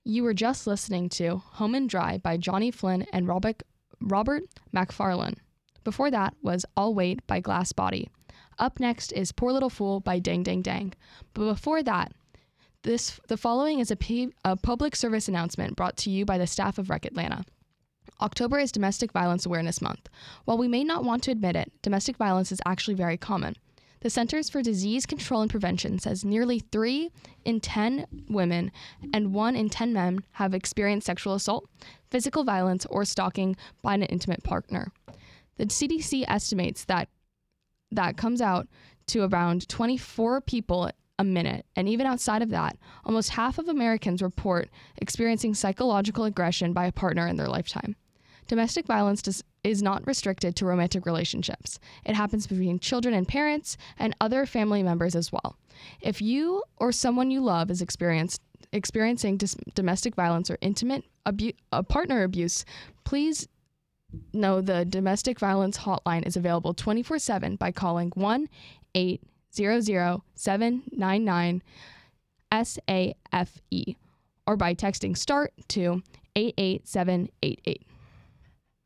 You were just listening to Home and Dry by Johnny Flynn and Robert McFarlane. Before that was I'll Wait by Glass Body. Up next is Poor Little Fool by Dang Dang Dang. But before that, the following is a public service announcement brought to you by the staff of Rec Atlanta. October is Domestic Violence Awareness Month. While we may not want to admit it, domestic violence is actually very common. The Centers for Disease Control and Prevention says nearly 3 in 10 women and 1 in 10 men have experienced sexual assault, physical violence, or stalking by an intimate partner. The CDC estimates that comes out to around 24 people a minute, and even outside of that, almost half of Americans report experiencing psychological aggression by a partner in their lifetime. Domestic violence is not restricted to romantic relationships. It happens between children and parents and other family members as well. If you or someone you love is experiencing domestic violence or intimate partner abuse, please know the Domestic Violence Hotline is available 24/7 by calling 1-800-799-SAFE or by texting START to 88788.